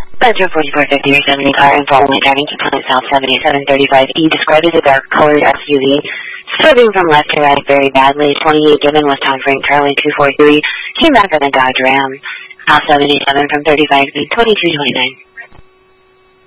Metro 4450 or 70 car and following driving to Plymouth South 7735E described as a dark-colored SUV. Swerving from left to right very badly. 28 given was Tom Frank Charlie 243. Came back on a Dodge Ram. House 77 from 35 to 2229.